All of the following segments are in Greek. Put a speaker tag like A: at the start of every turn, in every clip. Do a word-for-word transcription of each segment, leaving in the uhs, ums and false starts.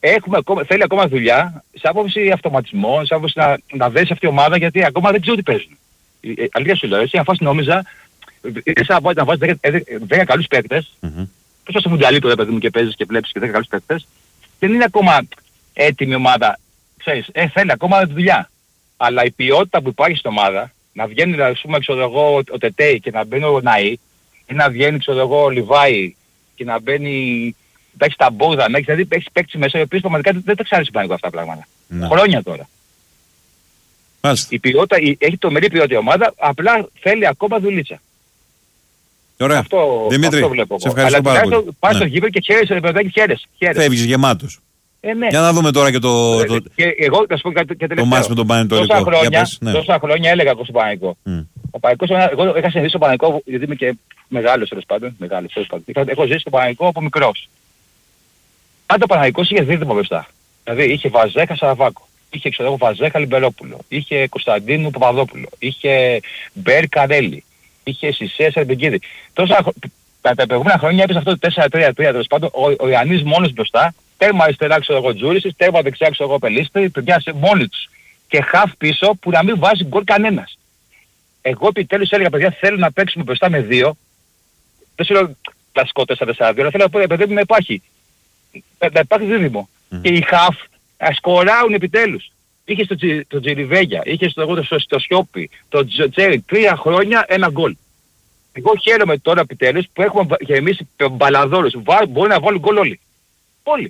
A: έχουμε ακόμα, θέλει ακόμα δουλειά, σε άποψη αυτοματισμών, σε άποψη να, να δέσει αυτή η ομάδα, γιατί ακόμα δεν ξέρω τι παίζουν. Ε, αλήθεια σου λέω, έτσι, αν φας νόμιζα, σαν να βάζεις δέκα καλούς παίκτες,
B: Mm-hmm.
A: τόσο στο μουντιαλίτο ρε παιδί μου και παίζεις και βλέπεις και δέκα καλούς παίκτες, δεν είναι ακόμα έτοιμη ομάδα. Ξέρεις, ε, θέλει ακόμα δουλειά. Αλλά η ποιότητα που υπάρχει στην ομάδα, να βγαίνει, ας πούμε, ξέρω εγώ, ο Τετέι και να μπαίνει ο Ναΐ, ή να βγαίνει, ξέρω εγώ, ο Λιβάη και να μπαίνει, να έχεις τα Μπόγδα, να έχεις, δηλαδή έχεις παίκτες μέσα, οι οποίοι πραγματικά δεν τα ξέρεις πανικό αυτά τα πράγματα.
B: Ναι.
A: Χρόνια τώρα.
B: Μάλιστα.
A: Η ποιότητα, η, έχει το μερί ποιότητα η ομάδα, απλά θέλει ακόμα δουλίτσα.
B: Ωραία.
A: Αυτό,
B: Δημήτρη,
A: αυτό βλέπω.
B: σε ευχαριστώ
A: Αλλά
B: πάρα πολύ.
A: Πας
B: Ναι.
A: στο γήπεδο και χαίρεσαι, ρε παιδάκι, χαίρεσαι. χαίρεσαι.
B: Φεύγεις γεμάτος.
A: Ε, ναι.
B: Για να δούμε τώρα και το, το,
A: Και εγώ θα σου πω κάτι και τελευταίο.
B: το μάτς με τον Πανετολικό.
A: Τόσα χρόνια,
B: Για πες, ναι.
A: τόσα χρόνια έλεγα εγώ στον Πανετολικό.
B: Mm.
A: Ο Πανετολικός, εγώ είχα συνηθίσει στον Πανετολικό, γιατί είμαι και μεγάλος τέλος πάντων. Μεγάλος τέλος πάντων. Είχα- Έχω ζήσει στον Πανετολικό από μικρός. Πάντα ο Πανετολικός είχε δίδυμο μπροστά. Δηλαδή είχε Βαζέχα Σαραβάκο. Είχε ξέρω εγώ Βαζέχα Λιμπερόπουλο. Είχε Κωνσταντίνου Παπαδόπουλο. Είχε Μπέρ Καρέλη. Είχε Σισέ Σερμπεγκίδη. Τόσα χρο- τα, τα προηγούμενα χρόνια έπαιζε αυτό το τέσσερα τρία τρία τέλος πάντων. Ο, ο Ιαννής μόνος μπροστά. Τέρμα αριστερά ξέρω εγώ Τζούρισης, τέρμα δεξιά ξέρω εγώ Πελίστρη, παιδιά σε μόνοι τους. Και χαφ πίσω που να μην βάζει γκολ κανένας. Εγώ επιτέλους έλεγα παιδιά θέλω να παίξουμε μπροστά με δύο. Δεν σου λέω κλασικό τέσσερα τέσσερα δύο, αλλά θέλω να πω παιδί μου να υπάρχει. Να να υπάρχει δίδυμο.
B: Mm.
A: Και οι χαφ να σκοράουν επιτέλους. Είχε στο, Τζι, το Τζιριβέγια, είχε στο, το, στο, στο Σιόπι, το Τζ- Τζέρι, τρία χρόνια ένα γκολ. Εγώ χαίρομαι τώρα επιτέλους που έχουμε βα- γεμίσει μπαλαδόρους. Βά- Μπορεί να βάλουν γκολ όλοι. Όλοι.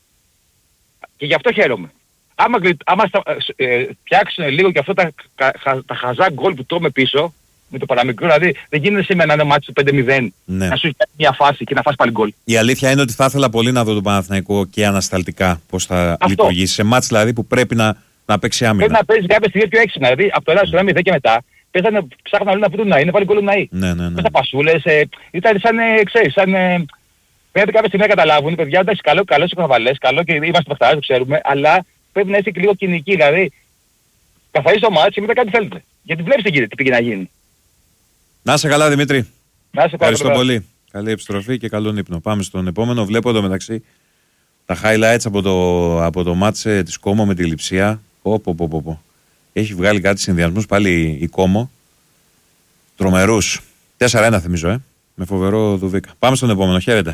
A: Και γι' αυτό χαίρομαι. Άμα, γλυ- άμα στα, ε, φτιάξουν λίγο και αυτό τα, κα, χα, τα χαζά γκολ που τρώμε πίσω, με το παραμικρό, δηλαδή δεν γίνεται σήμερα να είναι μάτι του πέντε μηδέν,
B: Ναι.
A: να σου έχει μια φάση και να φας πάλι γκολ.
B: Η αλήθεια είναι ότι θα ήθελα πολύ να δω τον Παναθηναϊκό και ανασταλτικά πώς θα
A: Αυτό.
B: λειτουργήσει. Σε μάτς δηλαδή που πρέπει να, να παίξει
A: Πρέπει
B: άμυνα.
A: να παίζει κάποια στιγμή πιο έξυπνα. Δηλαδή από το ένα στο ένα μηδέν και μετά, παίζανε, ψάχναν όλοι να βρουν να είναι, πάλι γκολ να είναι.
B: Ναι, ναι, ναι.
A: Με τα πασούλες, ε, ήταν σαν, ε, ξέρεις, σαν... Ε, πρέπει κάποια στιγμή να καταλάβουν, παιδιά, εντάξει, καλό, καλό σε καβαλές, καλό και είμαστε παιχταρές, το ξέρουμε, αλλά πρέπει να είστε και λίγο κοινικοί, δηλαδή, καθαρίζει το μάτς και μετά κάτι θέλετε. Γιατί βλέπεις τι γίνεται, τι πήγε να γίνει.
B: Να είσαι καλά Δημήτρη.
A: Να είσαι καλά.
B: Ευχαριστώ πολύ. Καλή επιστροφή και καλό ύπνο. Πάμε στον επόμενο. Βλέπω εδώ μεταξύ τα highlights από το, από το μάτς ε, της Κόμο με τη Λειψία. Πω, πω, πω, πω, πω. Έχει βγάλει κάτι συνδυασμούς πάλι η Κόμο. Τρομερούς. τέσσερα ένα θυμίζω, ε. Με φοβερό Δουβίκα. Πάμε στον επόμενο. Χαίρετε.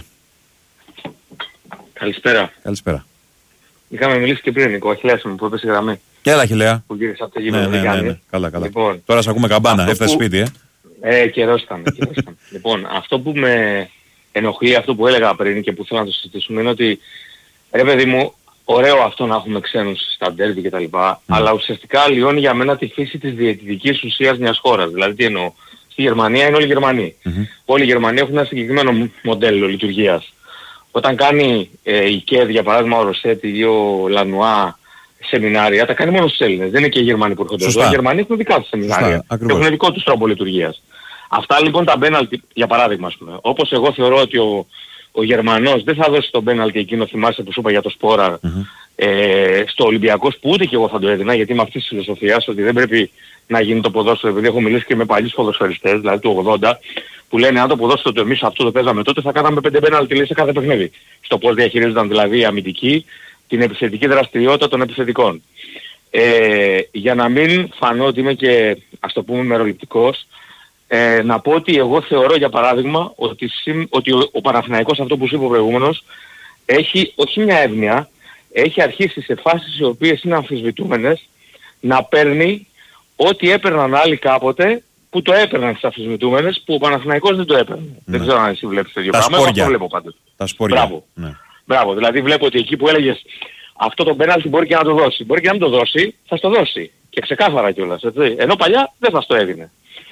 C: Καλησπέρα.
B: Καλησπέρα.
C: Είχαμε μιλήσει και πριν, Νικό, Αχιλλέας μου που έπεσε γραμμή.
B: Και έλα, Χιλέα.
C: Που γύρισε από το
B: Ναι,
C: γήπεδο.
B: ναι,
C: δεν
B: ναι,
C: κάνει.
B: ναι. Καλά, καλά.
C: Λοιπόν,
B: Τώρα σε ακούμε καμπάνα.
C: αυτό
B: Έφτασε
C: που-
B: σπίτι, ε.
C: ε, καιρός ήταν, καιρός ήταν. Λοιπόν, αυτό που με ενοχλεί, αυτό που έλεγα πριν και που θέλω να το συζητήσουμε είναι ότι, ρε παιδί μου, ωραίο αυτό να έχουμε ξένους στα ντέρμπι και τα λοιπά, αλλά ουσιαστικά αλλοιώνει για μένα τη φύση της διαιτητικής ουσίας μιας χώρας. Δηλαδή τι εννοώ. Στη Γερμανία είναι όλοι Γερμανοί.
B: Μμμ.
C: Όλοι οι Γερμανοί έχουν ένα συγκεκριμένο μοντέλο λειτουργίας. Όταν κάνει ε, η ΚΕΔ, για παράδειγμα, ο Ροσέτη ή ο Λανουά σεμινάρια, τα κάνει μόνο στους Έλληνες. Δεν είναι και οι Γερμανοί που έρχονται
B: Σωστά.
C: εδώ. Οι Γερμανοί έχουν δικά τους σεμινάρια.
B: Σωστά,
C: Και
B: ακριβώς.
C: έχουν δικό τους τρόπο λειτουργίας. Αυτά λοιπόν τα πέναλτι, για παράδειγμα, ας πούμε. Όπως εγώ θεωρώ ότι ο, ο Γερμανός δεν θα δώσει τον πέναλτι εκείνο, θυμάσαι που σου είπα για το Σπόρα,
B: Μμμ.
C: ε, στο Ολυμπιακός, που ούτε και εγώ θα το έδινα, γιατί είμαι αυτής της φιλοσοφίας ότι δεν πρέπει να γίνει το ποδόσφαιρο, επειδή έχω μιλήσει και με παλιούς ποδοσφαιριστές, δηλαδή του ογδόντα, που λένε αν το ποδόσφαιρο το εμείς αυτό το παίζαμε τότε θα κάναμε πέντε πέναλτι λέει, σε κάθε παιχνίδι. Στο πώς διαχειρίζονταν δηλαδή η αμυντική, την επιθετική δραστηριότητα των επιθετικών. Ε, για να μην φανώ ότι είμαι και, ας το πούμε, μεροληπτικός, ε, να πω ότι εγώ θεωρώ για παράδειγμα ότι, συμ, ότι ο, ο Παναθηναϊκός, αυτό που σου είπε ο προηγούμενος, έχει όχι μια εύνοια, έχει αρχίσει σε φάσεις οι οποίες είναι αμφισβητούμενες να παίρνει ό,τι έπαιρναν άλλοι κάποτε που το έπαιρναν στις αμφισβητούμενες που ο Παναθηναϊκός δεν το έπαιρνε.
B: Ναι.
C: Δεν ξέρω αν εσύ βλέπεις το ίδιο
B: Τα
C: πράγμα, εγώ
B: σπόρια.
C: αυτό βλέπω πάντως.
B: Τα σπόρια.
C: Μπράβο.
B: Ναι.
C: Μπράβο, δηλαδή βλέπω ότι εκεί που έλεγες αυτό το πέναλτι μπορεί και να το δώσει. Μπορεί και να μην το δώσει, θα στο δώσει. Και ξεκάθαρα κιόλας, έτσι. Ενώ παλιά δεν θα στο έδινε.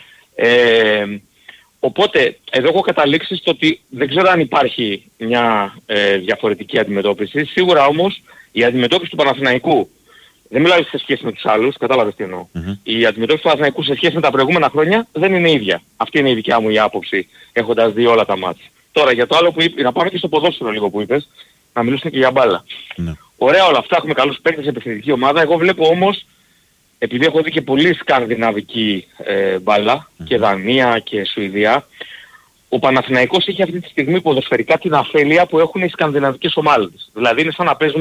C: Ε, οπότε, εδώ έχω καταλήξει στο ότι δεν ξέρω αν υπάρχει μια ε, διαφορετική αντιμετώπιση. Σίγουρα όμως η αντιμετώπιση του Παναθηναϊκού, δεν μιλάω σε σχέση με τους άλλους, κατάλαβες τι εννοώ.
B: Μμμ.
C: Η αντιμετώπιση του Παναθηναϊκού σε σχέση με τα προηγούμενα χρόνια δεν είναι ίδια. Αυτή είναι η δικιά μου η άποψη, έχοντας δει όλα τα μάτς. Τώρα για το άλλο που είπε, να πάμε και στο ποδόσφαιρο λίγο που είπες, να μιλήσουμε και για μπάλα.
B: Ναι.
C: Ωραία όλα αυτά, έχουμε καλούς παίκτες, επιθετική ομάδα. Εγώ βλέπω όμως, επειδή έχω δει και πολύ σκανδιναβική ε, μπάλα, και Δανία και Σουηδία, ο Παναθηναϊκός έχει αυτή τη στιγμή ποδοσφαιρικά την αφέλεια που έχουν οι σκανδιναβικές ομάδες. Δηλαδή είναι σαν να παίζουν